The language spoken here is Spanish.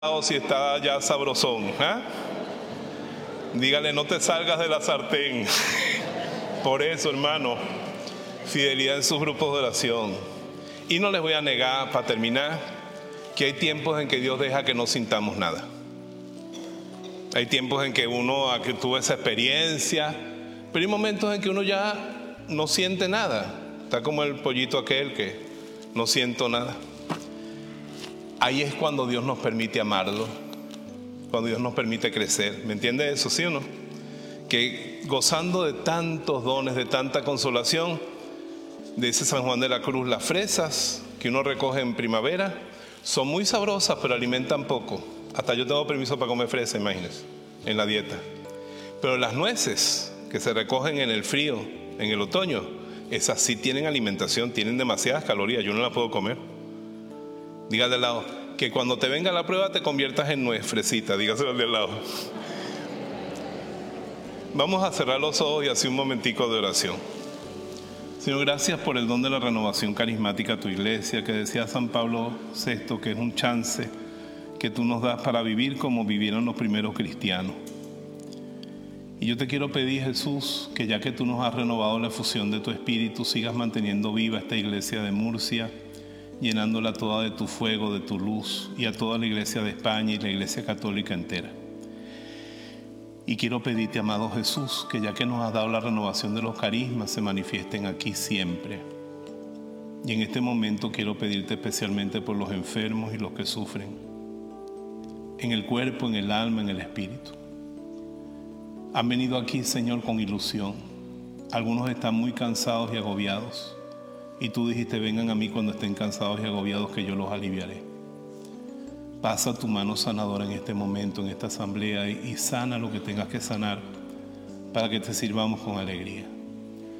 O si está ya sabrosón, ¿eh? Dígale, no te salgas de la sartén. Por eso, hermano, fidelidad en sus grupos de oración. Y no les voy a negar, para terminar, que hay tiempos en que Dios deja que no sintamos nada. Hay tiempos en que uno tuvo esa experiencia, pero hay momentos en que uno ya no siente nada. Está como el pollito aquel que no siento nada. Ahí es cuando Dios nos permite amarlo, cuando Dios nos permite crecer. ¿Me entiende eso, sí o no? Que gozando de tantos dones, de tanta consolación, dice San Juan de la Cruz, las fresas que uno recoge en primavera son muy sabrosas, pero alimentan poco. Hasta yo tengo permiso para comer fresa, imagínense, en la dieta. Pero las nueces que se recogen en el frío, en el otoño, esas sí tienen alimentación, tienen demasiadas calorías, yo no las puedo comer. Dígale al lado, que cuando te venga la prueba te conviertas en nuez, fresita, dígaselo al de al lado. Vamos a cerrar los ojos y hacer un momentico de oración. Señor, gracias por el don de la renovación carismática a tu iglesia, que decía San Pablo VI, que es un chance que tú nos das para vivir como vivieron los primeros cristianos. Y yo te quiero pedir, Jesús, que ya que tú nos has renovado la efusión de tu espíritu, sigas manteniendo viva esta iglesia de Murcia, llenándola toda de tu fuego, de tu luz, y a toda la iglesia de España y la iglesia católica entera. Y quiero pedirte, amado Jesús, que ya que nos has dado la renovación de los carismas, se manifiesten aquí siempre. Y en este momento quiero pedirte especialmente por los enfermos y los que sufren, en el cuerpo, en el alma, en el espíritu. Han venido aquí, Señor, con ilusión. Algunos están muy cansados y agobiados. Y tú dijiste, vengan a mí cuando estén cansados y agobiados, que yo los aliviaré. Pasa tu mano sanadora en este momento, en esta asamblea, y sana lo que tengas que sanar para que te sirvamos con alegría.